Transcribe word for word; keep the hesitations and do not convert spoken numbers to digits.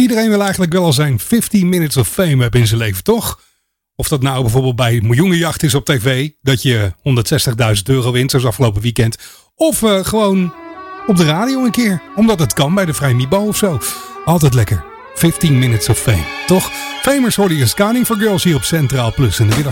Iedereen wil eigenlijk wel al zijn fifteen minutes of fame hebben in zijn leven, toch? Of dat nou bijvoorbeeld bij Miljoenenjacht is op tv, dat je honderdzestigduizend euro wint, zoals afgelopen weekend. Of uh, gewoon op de radio een keer, omdat het kan bij de Vrijmibo of zo. Altijd lekker. fifteen minutes of fame, toch? Famers hoorde je Scanning for Girls hier op Centraal Plus in de middag.